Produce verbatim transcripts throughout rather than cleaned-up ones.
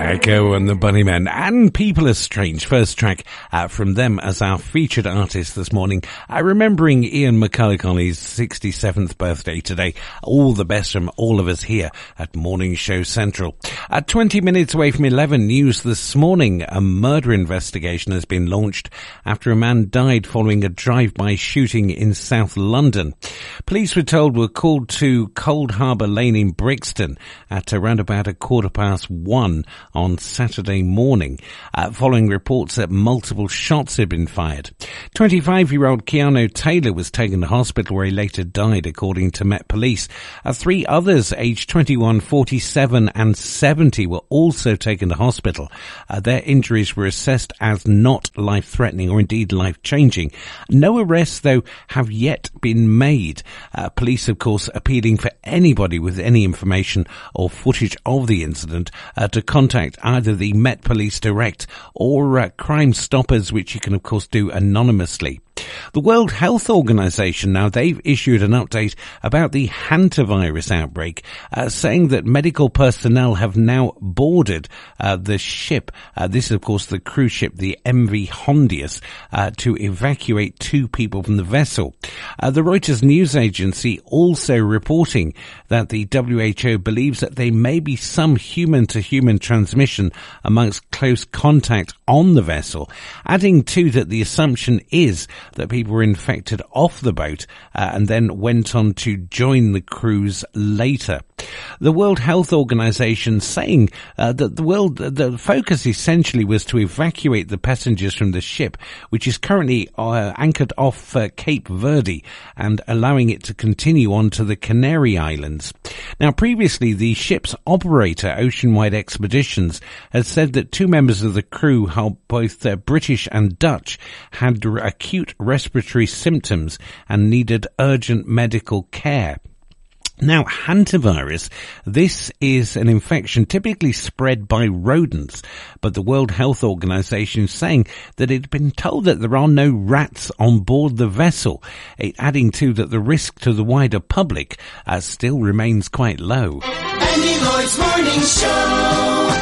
Echo and the Bunnymen and People Are Strange. First track uh, from them as our featured artist this morning. Uh, remembering Ian McCulloch on his sixty-seventh birthday today. All the best from all of us here at Morning Show Central. At twenty minutes away from eleven, news this morning. A murder investigation has been launched after a man died following a drive-by shooting in South London. Police were told were called to Cold Harbour Lane in Brixton at around about a quarter past one on Saturday morning, uh, following reports that multiple shots had been fired. twenty-five-year-old Keanu Taylor was taken to hospital where he later died, according to Met Police. Uh, three others, aged twenty-one, forty-seven and seventy, were also taken to hospital. Uh, their injuries were assessed as not life-threatening or indeed life-changing. No arrests, though, have yet been made. Uh, police, of course, appealing for anybody with any information or footage of the incident uh, to contact either the Met Police Direct or uh, Crime Stoppers, which you can, of course, do anonymously. The World Health Organization, now they've issued an update about the hantavirus outbreak, uh, saying that medical personnel have now boarded uh, the ship. Uh, this is, of course, the cruise ship, the M V Hondius, uh, to evacuate two people from the vessel. Uh, the Reuters news agency also reporting that the W H O believes that there may be some human-to-human transmission amongst close contact on the vessel, adding to that the assumption is that people were infected off the boat uh, and then went on to join the cruise later. The World Health Organization saying uh, that the world the focus essentially was to evacuate the passengers from the ship, which is currently uh, anchored off uh, Cape Verde, and allowing it to continue on to the Canary Islands. Now, previously, the ship's operator, Oceanwide Expeditions, had said that two members of the crew, both uh, British and Dutch, had r- acute respiratory symptoms and needed urgent medical care. Now, hantavirus, this is an infection typically spread by rodents, but the World Health Organization is saying that it had been told that there are no rats on board the vessel, it adding to that the risk to the wider public uh, still remains quite low. Andy Lloyd's Morning Show.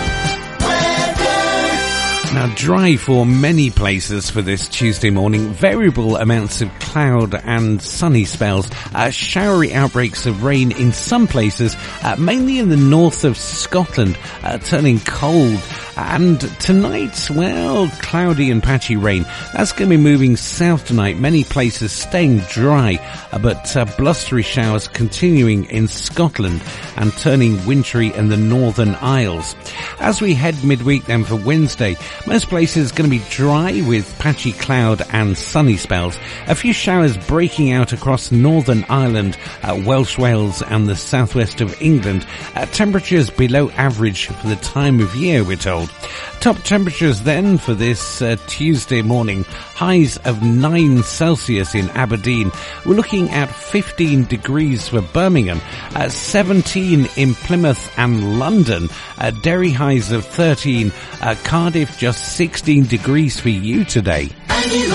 Now, dry for many places for this Tuesday morning. Variable amounts of cloud and sunny spells. Uh, showery outbreaks of rain in some places, uh, mainly in the north of Scotland, uh, turning cold. And tonight, well, cloudy and patchy rain. That's going to be moving south tonight. Many places staying dry, uh, but uh, blustery showers continuing in Scotland and turning wintry in the Northern Isles. As we head midweek then for Wednesday, most places going to be dry with patchy cloud and sunny spells. A few showers breaking out across Northern Ireland, uh, Welsh Wales and the southwest of England. Uh, temperatures below average for the time of year, we're told. Top temperatures then for this uh, Tuesday morning. Highs of nine Celsius in Aberdeen. We're looking at fifteen degrees for Birmingham, uh, seventeen in Plymouth and London. Uh, Derry highs of thirteen. Uh, Cardiff just sixteen degrees for you today.